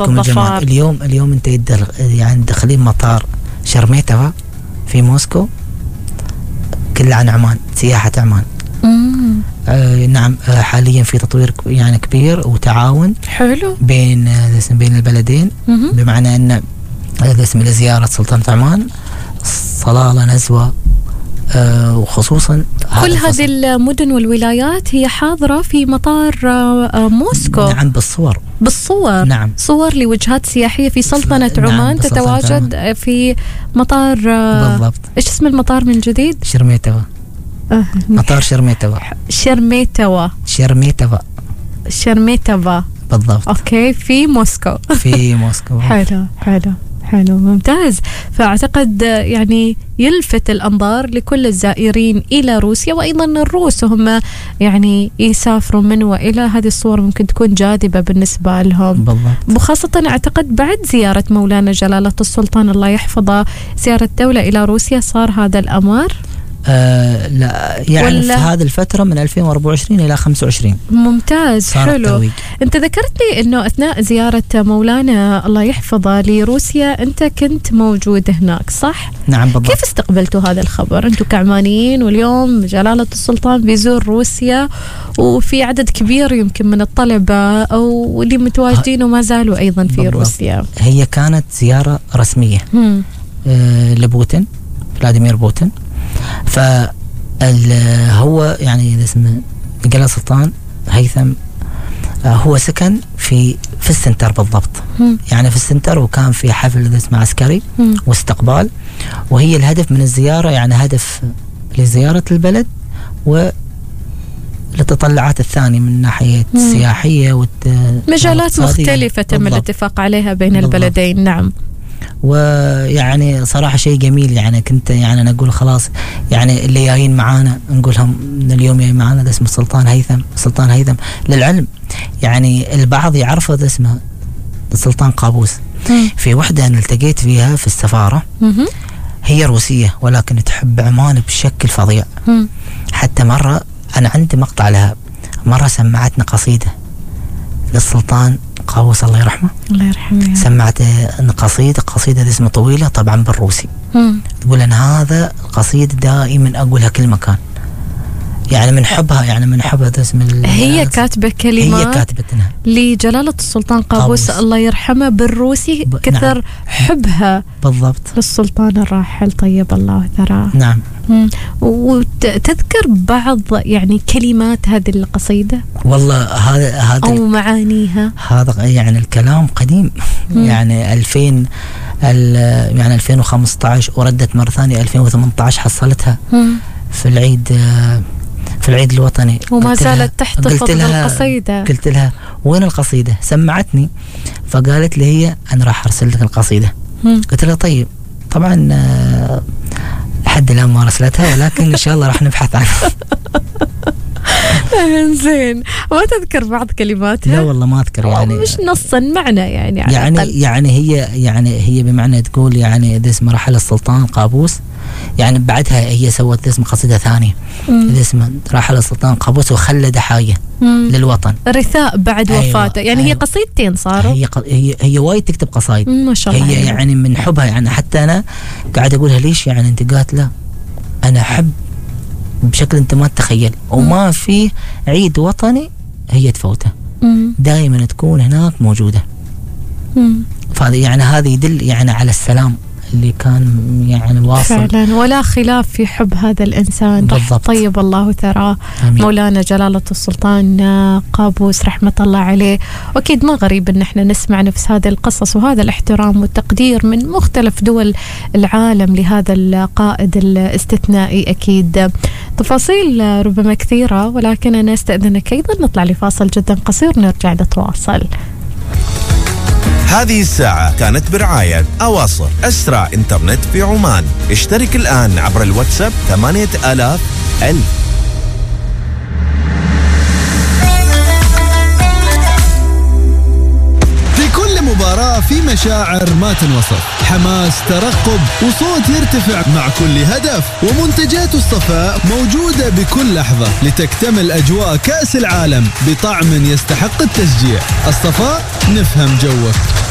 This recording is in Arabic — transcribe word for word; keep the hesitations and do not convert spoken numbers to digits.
نورتكم يا جماعة. اليوم اليوم انت يدل يعني داخلين مطار شرميتوة في موسكو، كله عن عمان، سياحة عمان. آه نعم. آه حاليا في تطوير يعني كبير وتعاون حلو بين آه بين البلدين، مم. بمعنى ان هذا اسم لزيارة سلطنة عمان، صلالة، نزوة، آه وخصوصا كل هذه المدن والولايات هي حاضرة في مطار آه موسكو. نعم بالصور بالصور نعم. صور لوجهات سياحية في سلطنة نعم عمان تتواجد عمان. في مطار آه بالضبط. ايش اسم المطار من جديد؟ شرميتوة. آه. مطار شرميتوة. شرميتوة شرميتوة شرميتوة بالضبط. اوكي في موسكو. في موسكو. حلو حلو حلو ممتاز. فأعتقد يعني يلفت الأنظار لكل الزائرين إلى روسيا، وأيضا الروس هم يعني يسافروا من وإلى، هذه الصور ممكن تكون جاذبة بالنسبة لهم بالضبط. وخاصة أعتقد بعد زيارة مولانا جلالة السلطان الله يحفظه زيارة دولة إلى روسيا صار هذا الأمر. آه لا يعني في هذه الفترة من ألفين وأربعة وعشرين إلى خمسة وعشرين. ممتاز حلو. الترويج. أنت ذكرت لي أنه أثناء زيارة مولانا الله يحفظه لروسيا أنت كنت موجود هناك صح؟ نعم بالضبط. كيف استقبلتوا هذا الخبر أنتوا كعمانيين، واليوم جلالة السلطان بيزور روسيا وفي عدد كبير يمكن من الطلبة أو اللي متواجدين وما زالوا أيضا في بالضبط. روسيا. هي كانت زيارة رسمية آه لبوتين، فلاديمير بوتين. فهو يعني اسمه جلالة السلطان هيثم، هو سكن في في السنتر بالضبط، م. يعني في السنتر، وكان في حفل اسمه عسكري م. واستقبال. وهي الهدف من الزيارة يعني هدف لزيارة البلد والتطلعات الثانية من ناحية م. السياحية ومجالات مختلفة تم الاتفاق عليها بين بالضبط. البلدين. نعم. ويعني صراحة شيء جميل، يعني كنت يعني أنا أقول خلاص يعني اللي جايين معانا نقولهم من اليوم جايين معانا ده اسمه السلطان هيثم. السلطان هيثم للعلم يعني البعض يعرفه ده اسمه السلطان قابوس. في وحدة أنا التقيت فيها في السفارة، هي روسية ولكن تحب عمان بشكل فظيع. حتى مرة أنا عندي مقطع لها، مرة سمعتنا قصيدة للسلطان قابوس الله يرحمه. الله يرحمه. سمعت قصيدة قصيدة اسمها طويلة طبعا بالروسي. مم. تقول أنا هذا القصيدة دائما أقولها كل مكان، يعني من حبها يعني من حبها اسم هي كاتبة كلمات هي كاتبتنا لجلالة السلطان قابوس, قابوس الله يرحمه بالروسي ب... كثر نعم. حبها بالضبط للسلطان الراحل طيب الله ثراه. نعم. وتذكر بعض يعني كلمات هذه القصيدة؟ والله هذا هذا أو معانيها. هذا يعني الكلام قديم. مم. يعني ألفين يعني ألفين وخمسة عشر وردت مرة ثانية ألفين وثمانية عشر حصلتها. مم. في العيد في العيد الوطني وما زالت تحتفظ بالقصيدة. قلت لها وين القصيدة؟ سمعتني فقالت لي هي أنا راح أرسل لك القصيدة. مم. قلت لها طيب طبعا لحد الآن ما رسلتها، ولكن إن شاء الله راح نبحث عنها. زين. ما تذكر بعض كلماتها؟ لا والله ما أذكر، يعني مش نصا معنى يعني على يعني الأقل. يعني هي يعني هي بمعنى تقول يعني ده اسمه رحل السلطان قابوس، يعني بعدها هي سوت اسم قصيدة ثانية اسمه رحل السلطان قابوس وخلد حاجة للوطن، رثاء بعد أيوة وفاته. يعني أيوة. هي قصيدتين صاروا. هي ق... هي هي وايد تكتب قصايد ما شاء الله. هي أيوة. يعني من حبها، يعني حتى أنا قاعد أقولها ليش يعني أنت قالت لا أنا أحب بشكل أنت ما تتخيل، وما في عيد وطني هي تفوته، دائما تكون هناك موجودة. فهذا يعني هذا يدل يعني على السلام اللي كان يعني واصل فعلا، ولا خلاف في حب هذا الإنسان. بالضبط. طيب الله ثراه مولانا جلالة السلطان قابوس رحمة الله عليه. وأكيد ما غريب أن احنا نسمع نفس هذه القصص وهذا الاحترام والتقدير من مختلف دول العالم لهذا القائد الاستثنائي. أكيد تفاصيل ربما كثيرة، ولكن أنا استأذنك أيضا نطلع لفاصل جدا قصير نرجع نتواصل. هذه الساعة كانت برعاية أواصر أسرع إنترنت في عمان. اشترك الآن عبر الواتساب ثمانية آلاف ألف. مباراة في مشاعر ما تنوصف، حماس، ترقب وصوت يرتفع مع كل هدف، ومنتجات الصفاء موجودة بكل لحظة لتكتمل أجواء كأس العالم بطعم يستحق التشجيع. الصفاء نفهم جوك.